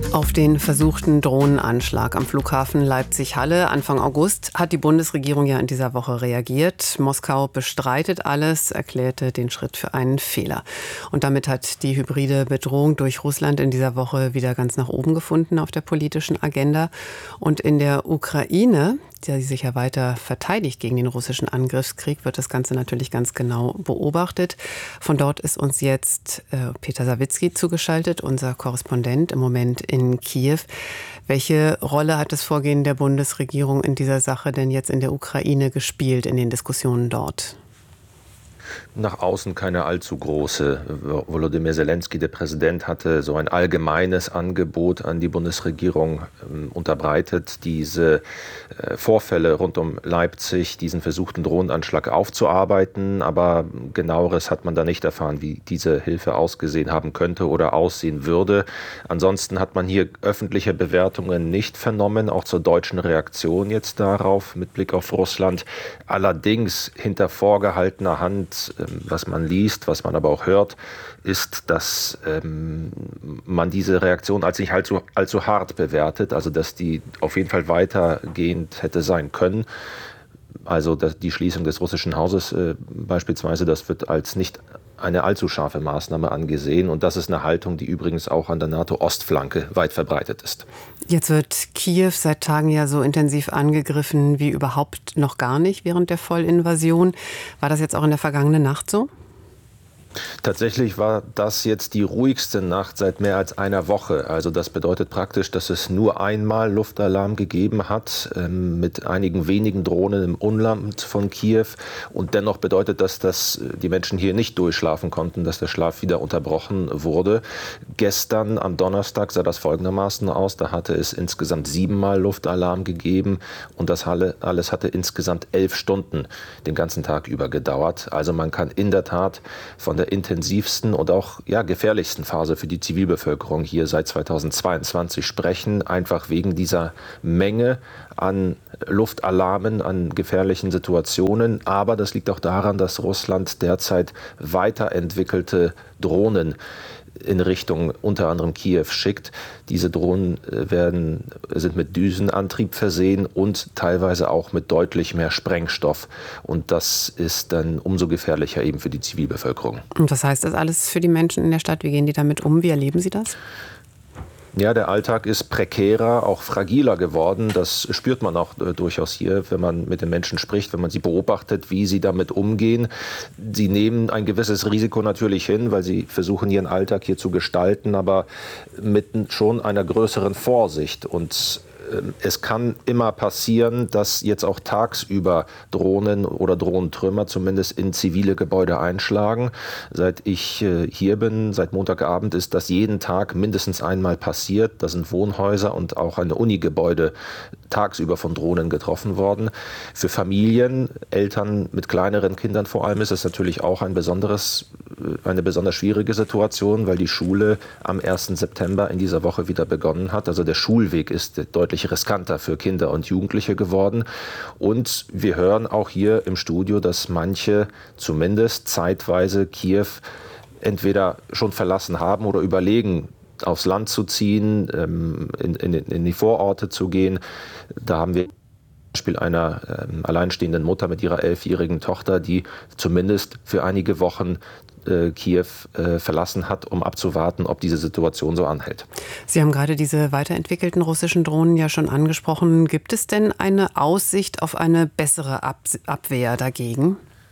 Auf den versuchten Drohnenanschlag am Flughafen Leipzig-Halle Anfang August hat die Bundesregierung ja in dieser Woche reagiert. Moskau bestreitet alles, erklärte den Schritt für einen Fehler. Und damit hat die hybride Bedrohung durch Russland in dieser Woche wieder ganz nach oben gefunden auf der politischen Agenda. Und in der Ukraine, die sich ja weiter verteidigt gegen den russischen Angriffskrieg, wird das Ganze natürlich ganz genau beobachtet. Von dort ist uns jetzt Peter Sawicki zugeschaltet, unser Korrespondent im Moment in Kiew. Welche Rolle hat das Vorgehen der Bundesregierung in dieser Sache denn jetzt in der Ukraine gespielt, in den Diskussionen dort? Nach außen keine allzu große. Volodymyr Zelensky, der Präsident, hatte so ein allgemeines Angebot an die Bundesregierung unterbreitet, diese Vorfälle rund um Leipzig, diesen versuchten Drohnenanschlag aufzuarbeiten. Aber genaueres hat man da nicht erfahren, wie diese Hilfe ausgesehen haben könnte oder aussehen würde. Ansonsten hat man hier öffentliche Bewertungen nicht vernommen, auch zur deutschen Reaktion jetzt darauf mit Blick auf Russland. Allerdings hinter vorgehaltener Hand, was man liest, was man aber auch hört, ist, dass man diese Reaktion als nicht allzu hart bewertet, also dass die auf jeden Fall weitergehend hätte sein können. Also die Schließung des russischen Hauses beispielsweise, das wird als nicht eine allzu scharfe Maßnahme angesehen. Und das ist eine Haltung, die übrigens auch an der NATO-Ostflanke weit verbreitet ist. Jetzt wird Kiew seit Tagen ja so intensiv angegriffen wie überhaupt noch gar nicht während der Vollinvasion. War das jetzt auch in der vergangenen Nacht so? Tatsächlich war das jetzt die ruhigste Nacht seit mehr als einer Woche. Also das bedeutet praktisch, dass es nur einmal Luftalarm gegeben hat, mit einigen wenigen Drohnen im Umland von Kiew. Und dennoch bedeutet das, dass die Menschen hier nicht durchschlafen konnten, dass der Schlaf wieder unterbrochen wurde. Gestern am Donnerstag sah das folgendermaßen aus. Da hatte es insgesamt 7-mal Luftalarm gegeben und das alles hatte insgesamt 11 Stunden den ganzen Tag über gedauert. Also man kann in der Tat von der intensivsten und auch gefährlichsten Phase für die Zivilbevölkerung hier seit 2022 sprechen, einfach wegen dieser Menge an Luftalarmen, an gefährlichen Situationen. Aber das liegt auch daran, dass Russland derzeit weiterentwickelte Drohnen in Richtung unter anderem Kiew schickt. Diese Drohnen sind mit Düsenantrieb versehen und teilweise auch mit deutlich mehr Sprengstoff. Und das ist dann umso gefährlicher eben für die Zivilbevölkerung. Und was heißt das alles für die Menschen in der Stadt? Wie gehen die damit um? Wie erleben sie das? Ja, der Alltag ist prekärer, auch fragiler geworden. Das spürt man auch durchaus hier, wenn man mit den Menschen spricht, wenn man sie beobachtet, wie sie damit umgehen. Sie nehmen ein gewisses Risiko natürlich hin, weil sie versuchen, ihren Alltag hier zu gestalten, aber mit schon einer größeren Vorsicht. Und es kann immer passieren, dass jetzt auch tagsüber Drohnen oder Drohnentrümmer zumindest in zivile Gebäude einschlagen. Seit ich hier bin, seit Montagabend, ist das jeden Tag mindestens einmal passiert. Da sind Wohnhäuser und auch ein Unigebäude tagsüber von Drohnen getroffen worden. Für Familien, Eltern mit kleineren Kindern vor allem, ist es natürlich auch eine besonders schwierige Situation, weil die Schule am 1. September in dieser Woche wieder begonnen hat. Also der Schulweg ist deutlich riskanter für Kinder und Jugendliche geworden. Und wir hören auch hier im Studio, dass manche zumindest zeitweise Kiew entweder schon verlassen haben oder überlegen, aufs Land zu ziehen, in die Vororte zu gehen. Da haben wir zum Beispiel einer alleinstehenden Mutter mit ihrer 11-jährigen Tochter, die zumindest für einige Wochen Kiew verlassen hat, um abzuwarten, ob diese Situation so anhält. Sie haben gerade diese weiterentwickelten russischen Drohnen ja schon angesprochen. Gibt es denn eine Aussicht auf eine bessere Abwehr dagegen?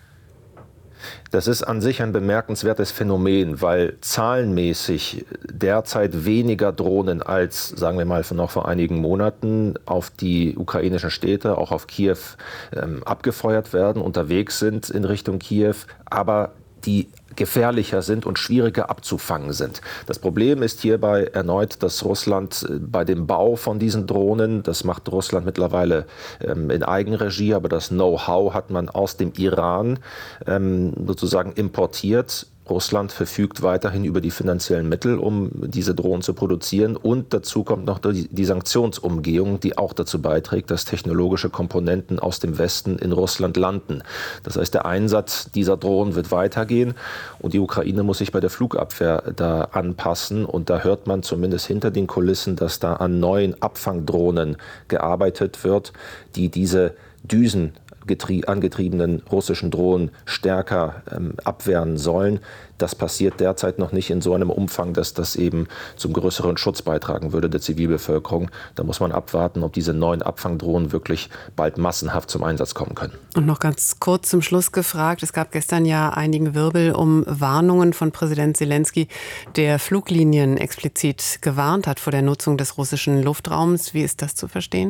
Das ist an sich ein bemerkenswertes Phänomen, weil zahlenmäßig derzeit weniger Drohnen als, sagen wir mal, noch vor einigen Monaten auf die ukrainischen Städte, auch auf Kiew, abgefeuert werden, unterwegs sind in Richtung Kiew, aber die gefährlicher sind und schwieriger abzufangen sind. Das Problem ist hierbei erneut, dass Russland bei dem Bau von diesen Drohnen, das macht Russland mittlerweile in Eigenregie, aber das Know-how hat man aus dem Iran sozusagen importiert. Russland verfügt weiterhin über die finanziellen Mittel, um diese Drohnen zu produzieren. Und dazu kommt noch die Sanktionsumgehung, die auch dazu beiträgt, dass technologische Komponenten aus dem Westen in Russland landen. Das heißt, der Einsatz dieser Drohnen wird weitergehen und die Ukraine muss sich bei der Flugabwehr da anpassen. Und da hört man zumindest hinter den Kulissen, dass da an neuen Abfangdrohnen gearbeitet wird, die diese angetriebenen russischen Drohnen stärker abwehren sollen. Das passiert derzeit noch nicht in so einem Umfang, dass das eben zum größeren Schutz beitragen würde der Zivilbevölkerung. Da muss man abwarten, ob diese neuen Abfangdrohnen wirklich bald massenhaft zum Einsatz kommen können. Und noch ganz kurz zum Schluss gefragt. Es gab gestern ja einigen Wirbel um Warnungen von Präsident Selenskyj, der Fluglinien explizit gewarnt hat vor der Nutzung des russischen Luftraums. Wie ist das zu verstehen?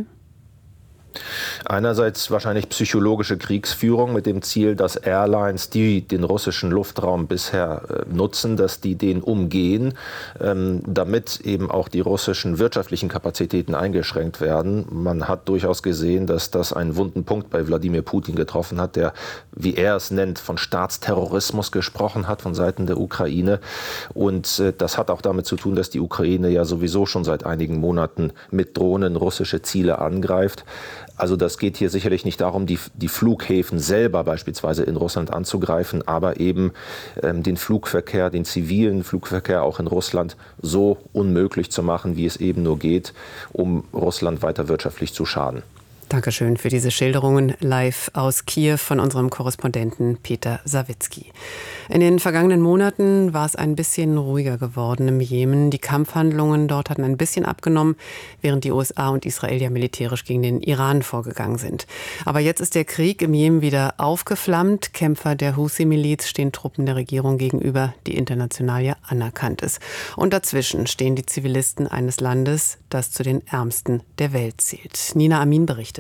Einerseits wahrscheinlich psychologische Kriegsführung mit dem Ziel, dass Airlines, die den russischen Luftraum bisher nutzen, dass die den umgehen, damit eben auch die russischen wirtschaftlichen Kapazitäten eingeschränkt werden. Man hat durchaus gesehen, dass das einen wunden Punkt bei Wladimir Putin getroffen hat, der, wie er es nennt, von Staatsterrorismus gesprochen hat von Seiten der Ukraine. Und das hat auch damit zu tun, dass die Ukraine ja sowieso schon seit einigen Monaten mit Drohnen russische Ziele angreift. Also das geht hier sicherlich nicht darum, die Flughäfen selber beispielsweise in Russland anzugreifen, aber eben den Flugverkehr, den zivilen Flugverkehr auch in Russland so unmöglich zu machen, wie es eben nur geht, um Russland weiter wirtschaftlich zu schaden. Dankeschön für diese Schilderungen live aus Kiew von unserem Korrespondenten Peter Sawicki. In den vergangenen Monaten war es ein bisschen ruhiger geworden im Jemen. Die Kampfhandlungen dort hatten ein bisschen abgenommen, während die USA und Israel ja militärisch gegen den Iran vorgegangen sind. Aber jetzt ist der Krieg im Jemen wieder aufgeflammt. Kämpfer der Huthi-Miliz stehen Truppen der Regierung gegenüber, die international ja anerkannt ist. Und dazwischen stehen die Zivilisten eines Landes, das zu den ärmsten der Welt zählt. Nina Amin berichtet.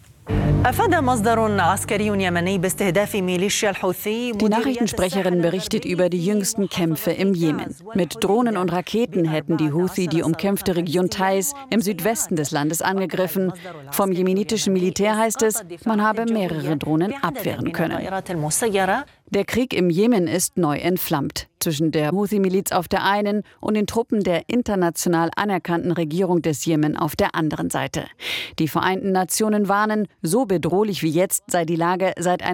Die Nachrichtensprecherin berichtet über die jüngsten Kämpfe im Jemen. Mit Drohnen und Raketen hätten die Houthi die umkämpfte Region Taiz im Südwesten des Landes angegriffen. Vom jemenitischen Militär heißt es, man habe mehrere Drohnen abwehren können. Der Krieg im Jemen ist neu entflammt. Zwischen der Houthi-Miliz auf der einen und den Truppen der international anerkannten Regierung des Jemen auf der anderen Seite. Die Vereinten Nationen warnen, so bedrohlich wie jetzt sei die Lage seit